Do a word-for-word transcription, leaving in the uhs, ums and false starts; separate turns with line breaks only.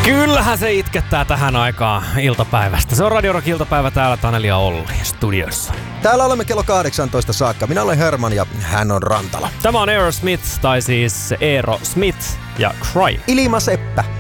Kyllähän se itkettää tähän aikaan iltapäivästä. Se on Radio Rock iltapäivä täällä Taneli ja Olli studiossa.
Täällä olemme kello kahdeksantoista saakka. Minä olen Herman ja hän on Rantala.
Tämä on Aerosmith, tai siis Eero Smith ja Cry.
Ilma Seppä.